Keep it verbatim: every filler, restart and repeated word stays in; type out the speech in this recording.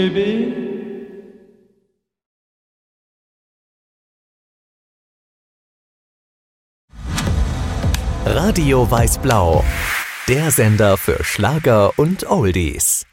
Bébé. Radio Weiß-Blau, der Sender für Schlager und Oldies.